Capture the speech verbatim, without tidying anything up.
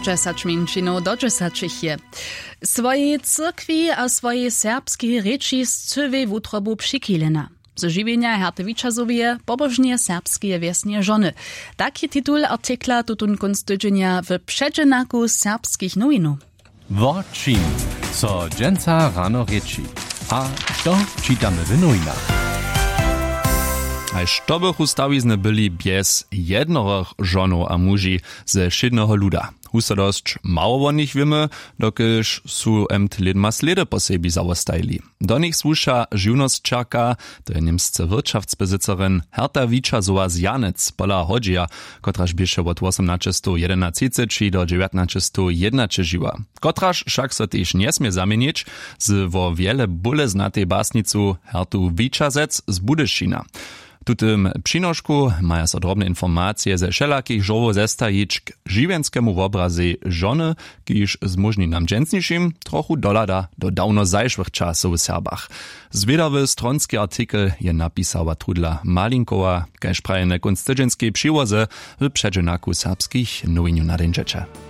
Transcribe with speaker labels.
Speaker 1: dziesięć minut do dziesięć je. Swojej cyrkwi a swojej serbskiej rzeczy z cywej wutrobu przykilena. Z żywienia Hertewicza zowie pobożnie serbskie wiesnie żony. Taki tytuł artykla tutun konstytucja w przedziennaku serbskich nowinów.
Speaker 2: Wortschin, co dżęca rano rzeczy. A to czytamy w nowinach. A što bych ustawizny byli bez jednorych żonów a muži ze szydnego luda. Husodosć mało o nich wiemy, dokiż su emt lidma sledy po sebi zawostajli. Do nich słusza żywnosćarka, to je niemsce wirtschaftsbesitzerin Hertewicza zowa z Janec pola Hodzija, kotraż bieše od osiemnaście jedenaście do dziewiętnaście jedenaście żyła. Kotraż však so też nie smie zamienić z wo wiele bóle znatej basnicu Hertu Wiczazec z Budyšina. W tym przynożku mają so drobne informacje ze wszelakich żowo zestajić k żywienskiemu obrazy żony, kiż zmużni nam dżęsniszym trochu dolada do dawno zajszłych czasów w Serbach. Zwiedawy stronski artykel je napisała Trudla Malinkowa, kaž praje na konstydzenskie przywozy w przedziennaku serbskich nowinów na den rzecze.